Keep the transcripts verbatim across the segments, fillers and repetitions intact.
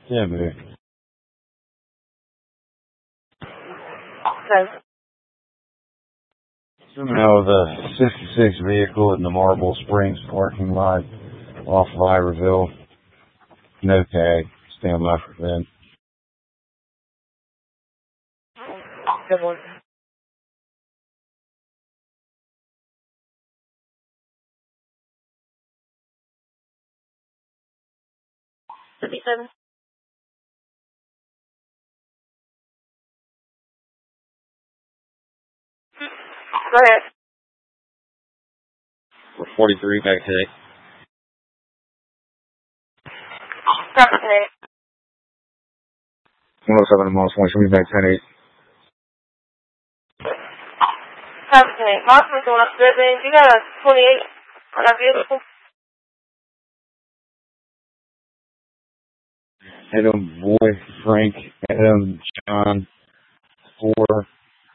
Yeah, man. Okay. Somehow the sixty-six vehicle in the Marble Springs parking lot off of Iberville. No tag. Stand by for them. Good one. fifty-seven. Go ahead. We're forty-three back today. Stop today. one oh seven miles, one, should be back ten eight. Stop today. Marshall doing up good, man. You got a twenty-eight on that vehicle? Adam, Boy, Frank, Adam, John, four,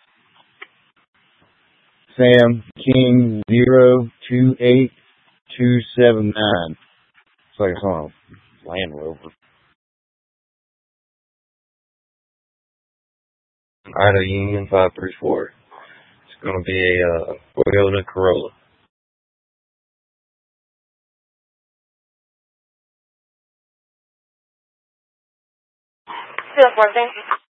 Sam, King, zero, two, eight, two, seven, nine. It's like it's on a Land Rover. Ida Union five three four. It's going to be a uh, Toyota Corolla. Still for thank you.